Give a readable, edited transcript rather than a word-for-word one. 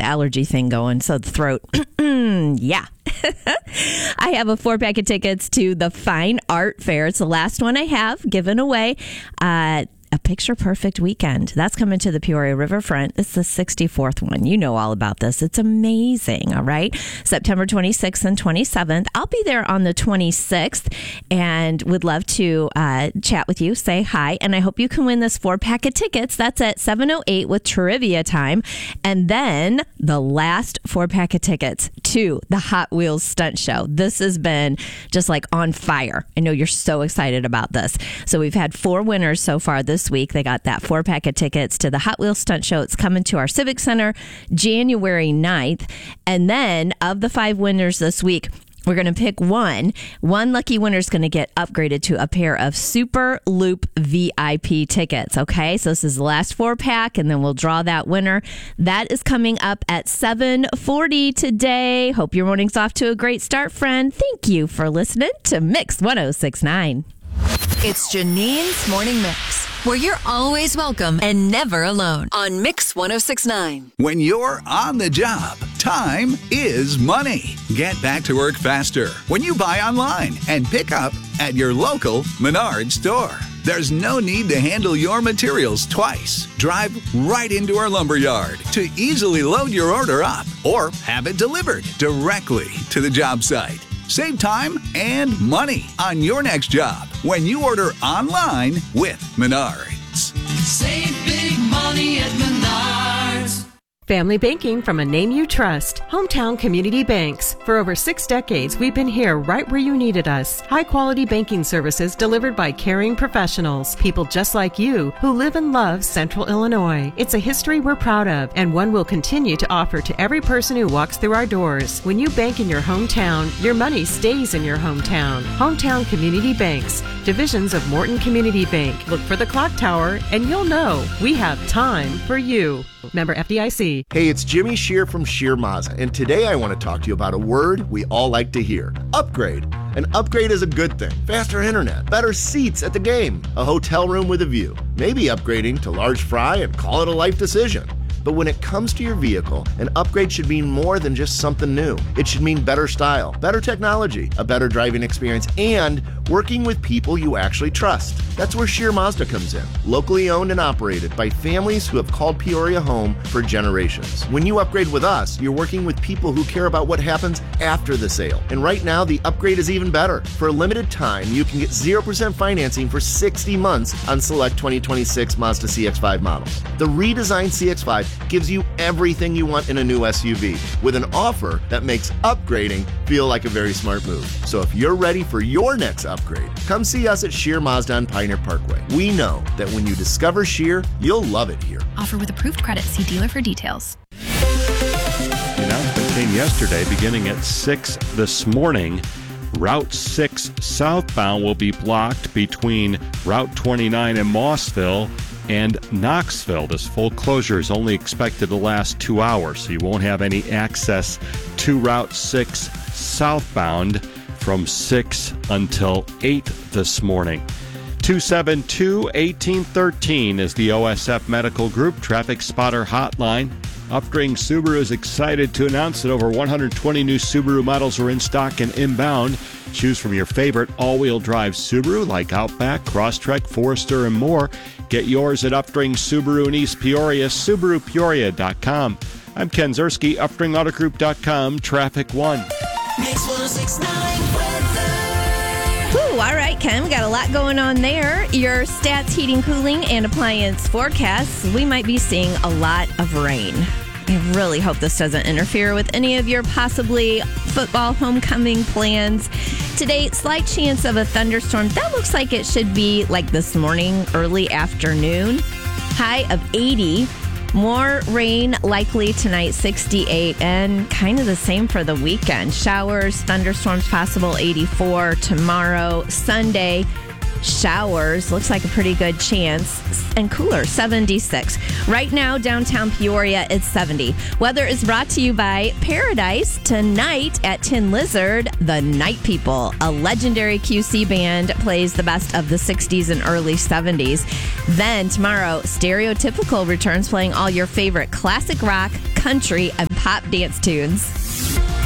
allergy thing going, so the throat. Yeah. I have a 4-pack of tickets to the Fine Art Fair. It's the last one I have given away. A Picture Perfect weekend. That's coming to the Peoria Riverfront. It's the 64th one. You know all about this. It's amazing, all right? September 26th and 27th. I'll be there on the 26th and would love to chat with you, say hi, and I hope you can win this 4-pack of tickets. That's at 7:08 with trivia time. And then the last 4-pack of tickets to the Hot Wheels Stunt Show. This has been just like on fire. I know you're so excited about this. So we've had 4 winners so far this week. They got that 4-pack of tickets to the Hot Wheels Stunt Show. It's coming to our Civic Center January 9th. And then of the 5 winners this week, we're going to pick one. One lucky winner is going to get upgraded to a pair of Super Loop VIP tickets. Okay, so this is the last 4-pack, and then we'll draw that winner. That is coming up at 7:40 today. Hope your morning's off to a great start, friend. Thank you for listening to Mix 1069. It's Janine's Morning Mix, where you're always welcome and never alone on Mix 1069. When you're on the job, time is money. Get back to work faster when you buy online and pick up at your local Menards store. There's no need to handle your materials twice. Drive right into our lumberyard to easily load your order up or have it delivered directly to the job site. Save time and money on your next job when you order online with Menards. Save big money at Menards. Family banking from a name you trust. Hometown Community Banks. For over 6 decades, we've been here right where you needed us. High-quality banking services delivered by caring professionals. People just like you who live and love Central Illinois. It's a history we're proud of and one we'll continue to offer to every person who walks through our doors. When you bank in your hometown, your money stays in your hometown. Hometown Community Banks. Divisions of Morton Community Bank. Look for the clock tower and you'll know we have time for you. Member FDIC. Hey, it's Jimmy Shear from Shear Mazda, and today I want to talk to you about a word we all like to hear: upgrade. An upgrade is a good thing. Faster internet, better seats at the game, a hotel room with a view. Maybe upgrading to large fry and call it a life decision. But when it comes to your vehicle, an upgrade should mean more than just something new. It should mean better style, better technology, a better driving experience, and working with people you actually trust. That's where Shear Mazda comes in. Locally owned and operated by families who have called Peoria home for generations. When you upgrade with us, you're working with people who care about what happens after the sale. And right now, the upgrade is even better. For a limited time, you can get 0% financing for 60 months on select 2026 Mazda CX-5 models. The redesigned CX-5 gives you everything you want in a new SUV with an offer that makes upgrading feel like a very smart move. So if you're ready for your next upgrade, come see us at Shear Mazda on Pioneer Parkway. We know that when you discover Shear, you'll love it here. Offer with approved credit. See dealer for details. The announcement came yesterday, beginning at 6 this morning. Route 6 southbound will be blocked between Route 29 in Mossville and Knoxville. This full closure is only expected to last 2 hours, so you won't have any access to Route 6 southbound from 6 until 8 this morning. 272-1813 is the OSF Medical Group Traffic Spotter Hotline. Upgrading Subaru is excited to announce that over 120 new Subaru models are in stock and inbound. Choose from your favorite all-wheel drive Subaru like Outback, Crosstrek, Forester, and more. Get yours at Upgrading Subaru in East Peoria, SubaruPeoria.com. I'm Ken Zerski, UpgradingAutoGroup.com, Traffic 1. Mix 1069 weather. Ooh, all right, Ken, we got a lot going on there. Your Stats Heating, Cooling, and Appliance forecasts. We might be seeing a lot of rain. I really hope this doesn't interfere with any of your possibly football homecoming plans. Today, slight chance of a thunderstorm. That looks like it should be like this morning, early afternoon. High of 80. More rain likely tonight, 68, and kind of the same for the weekend. Showers, thunderstorms possible, 84. Tomorrow, Sunday, showers. Looks like a pretty good chance. And cooler, 76. Right now, downtown Peoria, it's 70. Weather is brought to you by Paradise. Tonight at Tin Lizard, the Night People, a legendary QC band, plays the best of the 60s and early 70s. Then tomorrow, Stereotypical returns playing all your favorite classic rock, country, and pop dance tunes.